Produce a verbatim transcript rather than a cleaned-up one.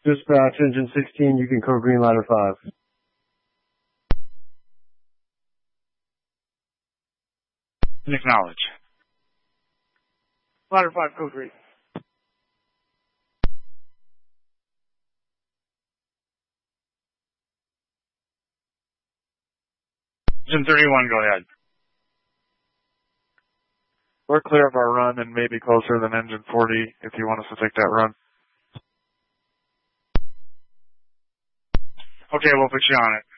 Dispatch, engine sixteen, you can code green ladder five. Acknowledge. Ladder five, code green. Engine thirty-one, go ahead. We're clear of our run and maybe closer than engine forty if you want us to take that run. Okay, we'll put you on it.